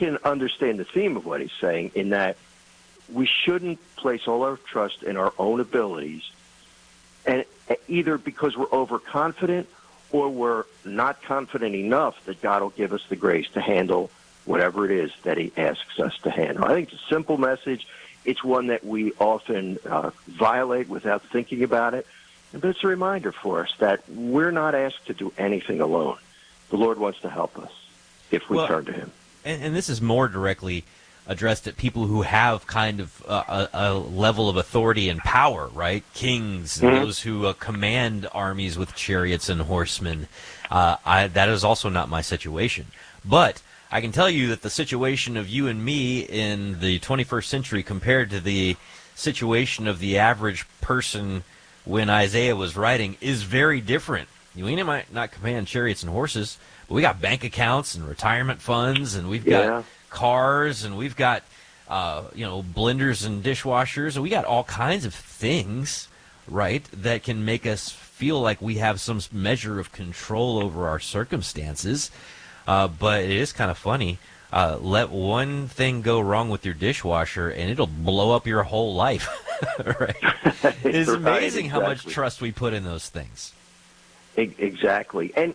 can understand the theme of what he's saying in that we shouldn't place all our trust in our own abilities, and either because we're overconfident or we're not confident enough that God will give us the grace to handle whatever it is that he asks us to handle. I think it's a simple message. It's one that we often violate without thinking about it. But it's a reminder for us that we're not asked to do anything alone. The Lord wants to help us if we turn to him. And this is more directly addressed at people who have kind of a level of authority and power, right? Kings, and those who command armies with chariots and horsemen. That is also not my situation. But I can tell you that the situation of you and me in the 21st century compared to the situation of the average person when Isaiah was writing is very different. We might not command chariots and horses, but we got bank accounts and retirement funds, and we've got cars, and we've got blenders and dishwashers, and we got all kinds of things, right, that can make us feel like we have some measure of control over our circumstances. But it is kind of funny. Let one thing go wrong with your dishwasher, and it'll blow up your whole life. Right? It's amazing how much trust we put in those things. Exactly. And,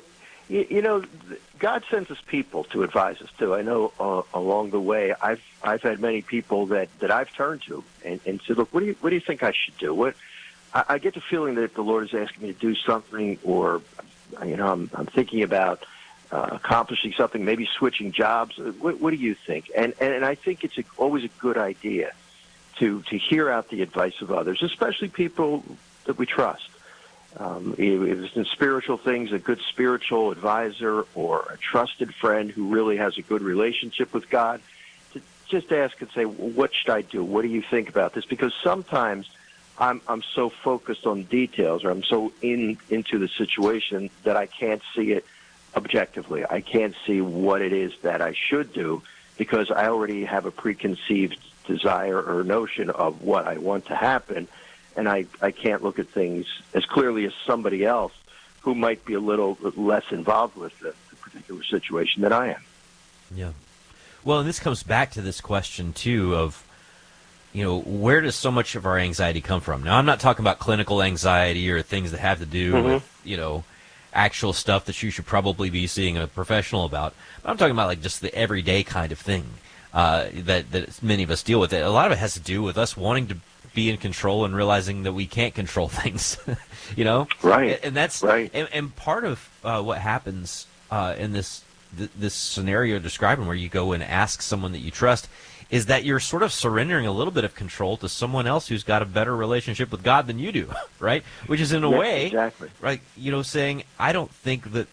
God sends us people to advise us, too. I know along the way I've had many people that I've turned to and said, look, what do you think I should do? I get the feeling that the Lord is asking me to do something, or, I'm thinking about accomplishing something, maybe switching jobs. What do you think? And I think it's always a good idea to hear out the advice of others, especially people that we trust. If it's in spiritual things, a good spiritual advisor or a trusted friend who really has a good relationship with God, to just ask and say, well, what should I do? What do you think about this? Because sometimes I'm so focused on details, or I'm so into the situation that I can't see it objectively. I can't see what it is that I should do because I already have a preconceived desire or notion of what I want to happen, and I can't look at things as clearly as somebody else who might be a little less involved with the particular situation than I am. Yeah. Well, and this comes back to this question, too, of, where does so much of our anxiety come from? Now, I'm not talking about clinical anxiety or things that have to do with, actual stuff that you should probably be seeing a professional about. But I'm talking about, like, just the everyday kind of thing that many of us deal with. A lot of it has to do with us wanting to be in control and realizing that we can't control things, Right. And that's right. And part of what happens in this scenario you're describing, where you go and ask someone that you trust, is that you're sort of surrendering a little bit of control to someone else who's got a better relationship with God than you do, right? Which is in a way, exactly. right? Saying I don't think that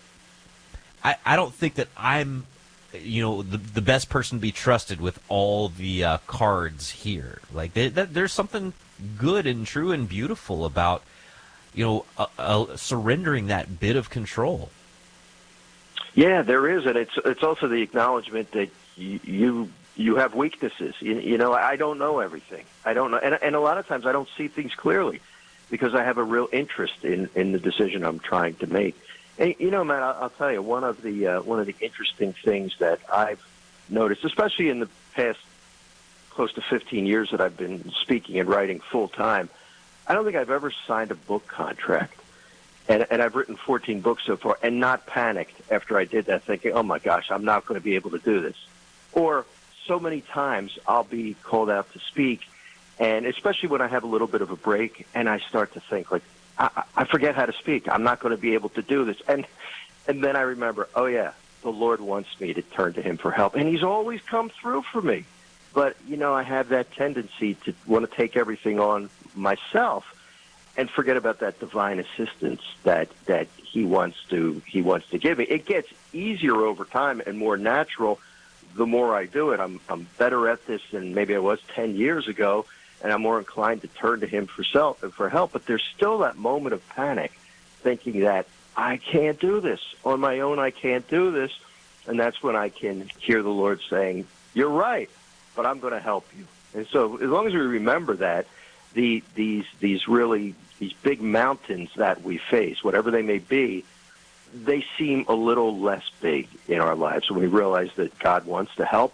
I'm the best person to be trusted with all the cards here. Like there's something good and true and beautiful about surrendering that bit of control. Yeah, there is, and it's also the acknowledgement that you have weaknesses. I don't know everything. I don't know, and a lot of times I don't see things clearly because I have a real interest in the decision I'm trying to make. And, Matt, I'll tell you, one of the interesting things that I've noticed, especially in the past close to 15 years that I've been speaking and writing full time, I don't think I've ever signed a book contract. And I've written 14 books so far and not panicked after I did that, thinking, oh, my gosh, I'm not going to be able to do this. Or so many times I'll be called out to speak, and especially when I have a little bit of a break, and I start to think, like, I forget how to speak. I'm not going to be able to do this. And then I remember, oh, yeah, the Lord wants me to turn to him for help. And he's always come through for me. But, I have that tendency to want to take everything on myself and forget about that divine assistance that he wants to give me. It gets easier over time and more natural the more I do it. I'm better at this than maybe I was 10 years ago, and I'm more inclined to turn to him for help. But there's still that moment of panic, thinking that I can't do this. On my own, I can't do this. And that's when I can hear the Lord saying, you're right, but I'm going to help you. And so as long as we remember that, these big mountains that we face, whatever they may be, they seem a little less big in our lives when we realize that God wants to help